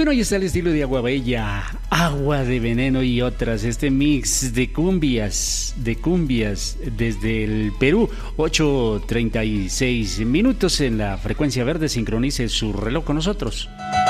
Bueno, ahí está el estilo de Agua Bella, Agua de Veneno y otras. Este mix de cumbias desde el Perú. 8:36 minutos en la frecuencia verde. Sincronice su reloj con nosotros.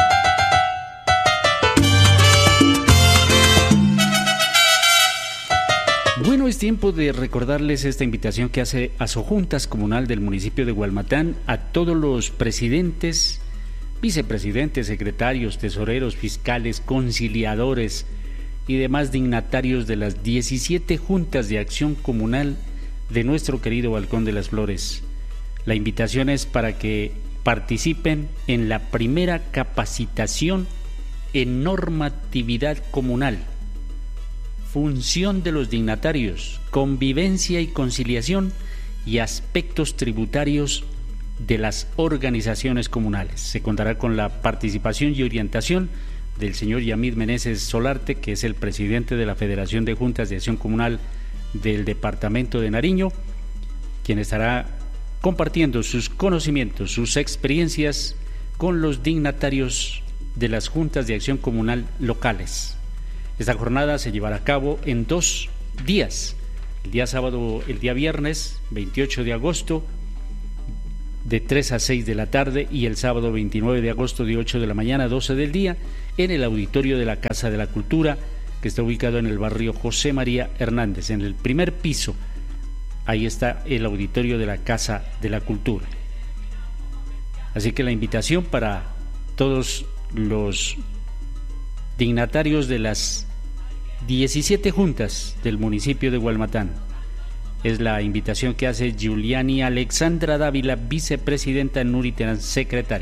Bueno, es tiempo de recordarles esta invitación que hace Asojuntas Comunal del municipio de Gualmatán a todos los presidentes, vicepresidentes, secretarios, tesoreros, fiscales, conciliadores y demás dignatarios de las 17 juntas de acción comunal de nuestro querido Balcón de las Flores. La invitación es para que participen en la primera capacitación en normatividad comunal, función de los dignatarios, convivencia y conciliación y aspectos tributarios de las organizaciones comunales. Se contará con la participación y orientación del señor Yamid Meneses Solarte, que es el presidente de la Federación de Juntas de Acción Comunal del Departamento de Nariño, quien estará compartiendo sus conocimientos, sus experiencias con los dignatarios de las Juntas de Acción Comunal locales. Esta jornada se llevará a cabo en 2 días, el día sábado, el día viernes 28 de agosto de 3 a 6 de la tarde y el sábado 29 de agosto de 8 de la mañana a 12 del día en el auditorio de la Casa de la Cultura, que está ubicado en el barrio José María Hernández, en el primer piso. Ahí está el auditorio de la Casa de la Cultura. Así que la invitación para todos los dignatarios de las 17 juntas del municipio de Gualmatán. Es la invitación que hace Giuliani Alexandra Dávila, vicepresidenta, Nuriterán, secretaria.